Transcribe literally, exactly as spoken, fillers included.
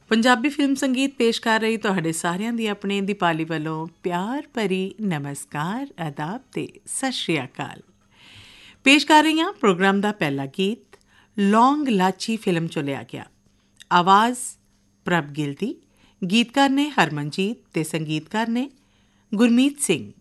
Punjabi film ਸੰਗੀਤ ਪੇਸ਼ ਕਰ ਰਹੀ ਤੁਹਾਡੇ ਸਾਰਿਆਂ ਦੀ ਆਪਣੇ ਦੀਪਾਲੀ ਵੱਲੋਂ ਪਿਆਰ ਭਰੀ ਨਮਸਕਾਰ, ਆਦਾਬ ਤੇ ਸਤਿ ਸ਼੍ਰੀ ਅਕਾਲ। ਪੇਸ਼ ਕਰ ਰਹੀ ਹਾਂ ਪ੍ਰੋਗਰਾਮ ਦਾ ਪਹਿਲਾ ਗੀਤ ਲੌਂਗ ਲਾਚੀ ਫਿਲਮ 'ਚੋਂ ਲਿਆ ਗਿਆ। ਆਵਾਜ਼ ਪ੍ਰਭ ਗਿੱਲ ਦੀ, ਗੀਤਕਾਰ ਨੇ ਹਰਮਨਜੀਤ ਤੇ ਸੰਗੀਤਕਾਰ ਨੇ ਗੁਰਮੀਤ ਸਿੰਘ।